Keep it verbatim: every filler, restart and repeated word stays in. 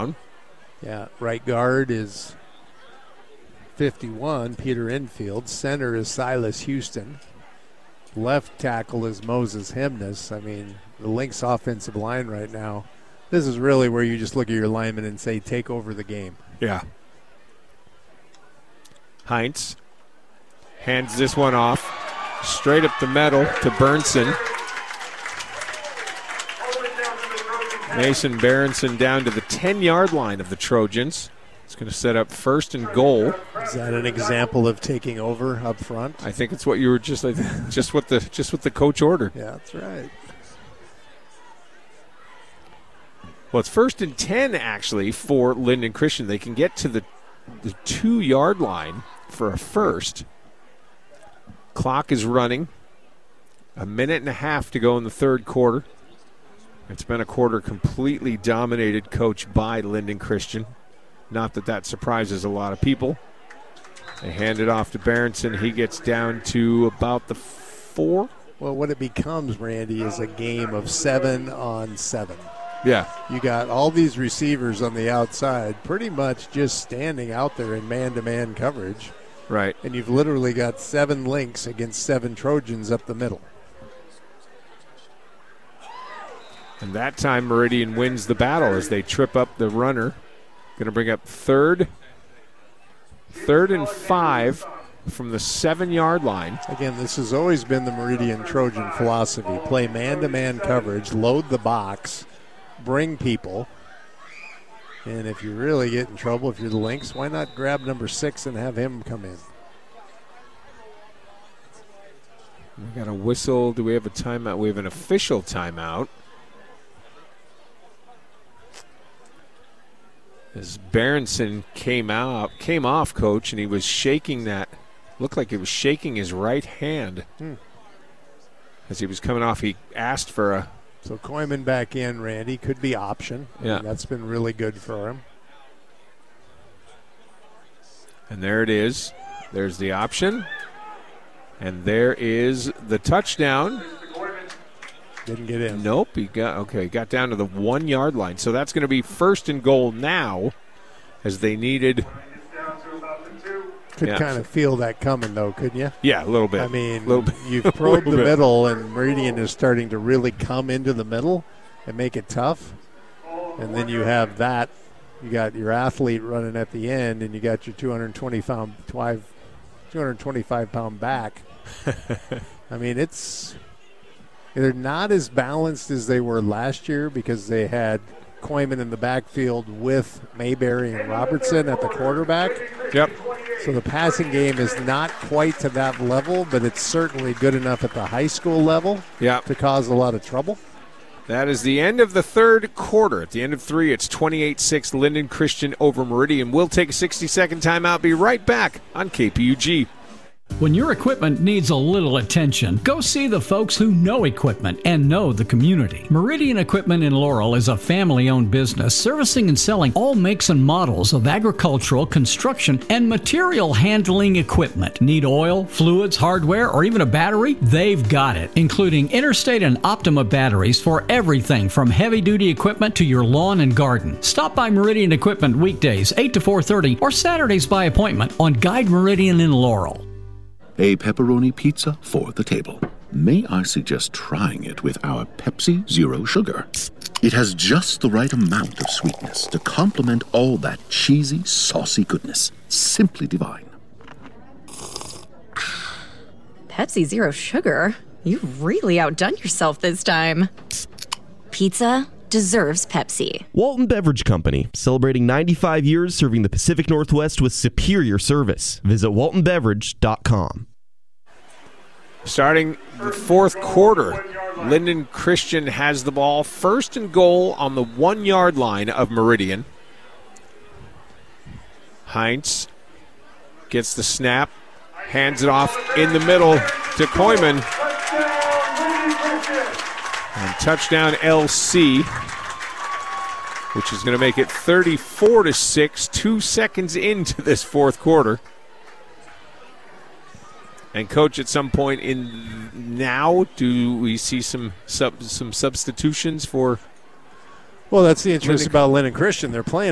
touchdown. Yeah, right guard is fifty-one, Peter Enfield. Center is Silas Houston. Left tackle is Moses Hemnes. I mean, the Lynx offensive line right now, this is really where you just look at your linemen and say, take over the game. Yeah. Heinz hands this one off straight up the middle to Burnson. Mason Berenson down to the ten-yard line of the Trojans. It's going to set up first and goal. Is that an example of taking over up front? I think it's what you were just like, just what the just what the coach ordered. Yeah, that's right. Well, it's first and ten actually for Linden Christian. They can get to the the two-yard line for a first. Clock is running. A minute and a half to go in the third quarter. It's been a quarter completely dominated, coached by Linden Christian. Not that that surprises a lot of people. They hand it off to Berenson. He gets down to about the four. Well, what it becomes, Randy, is a game of seven on seven. Yeah. You got all these receivers on the outside pretty much just standing out there in man-to-man coverage. Right. And you've literally got seven Lynx against seven Trojans up the middle. And that time Meridian wins the battle as they trip up the runner. Going to bring up third, third and five from the seven-yard line. Again, this has always been the Meridian Trojan philosophy. Play man-to-man coverage, load the box, bring people. And if you really get in trouble, if you're the Lynx, why not grab number six and have him come in? We got a whistle. Do we have a timeout? We have an official timeout. As Berenson came out, came off, coach, and he was shaking that. Looked like he was shaking his right hand hmm. as he was coming off. He asked for a. So Koyman back in, Randy, could be option. I Yeah, mean, that's been really good for him. And there it is. There's the option, and there is the touchdown. Didn't get in. Nope, he got okay. Got down to the one yard line, so that's going to be first and goal now, as they needed. Could yeah. kind of feel that coming, though, couldn't you? Yeah, a little bit. I mean, little bit. you've probed the bit. middle, and Meridian is starting to really come into the middle and make it tough. And then you have that. You got your athlete running at the end, and you got your two hundred twenty-five pound back. I mean, it's they're not as balanced as they were last year because they had Koyman in the backfield with Mayberry and Robertson at the quarterback. Yep. So the passing game is not quite to that level, but it's certainly good enough at the high school level yep. to cause a lot of trouble. That is the end of the third quarter. At the end of three, it's twenty-eight six Linden Christian over Meridian. We'll take a sixty-second timeout. Be right back on K P U G. When your equipment needs a little attention, go see the folks who know equipment and know the community. Meridian Equipment in Laurel is a family-owned business servicing and selling all makes and models of agricultural, construction, and material handling equipment. Need oil, fluids, hardware, or even a battery? They've got it, including Interstate and Optima batteries for everything from heavy-duty equipment to your lawn and garden. Stop by Meridian Equipment weekdays, eight to four thirty, or Saturdays by appointment on Guide Meridian in Laurel. A pepperoni pizza for the table. May I suggest trying it with our Pepsi Zero Sugar? It has just the right amount of sweetness to complement all that cheesy, saucy goodness. Simply divine. Pepsi Zero Sugar? You've really outdone yourself this time. Pizza deserves Pepsi. Walton Beverage Company, celebrating ninety-five years serving the Pacific Northwest with superior service. Visit walton beverage dot com. Starting the fourth quarter, Linden Christian has the ball first and goal on the one-yard line of Meridian. Heinz gets the snap, hands it off in the middle to Koyman. And touchdown L C, which is going to make it thirty-four to six, two seconds into this fourth quarter. And coach, at some point in now, do we see some sub, some substitutions for? Well, that's the interest about Linden Christian. They're playing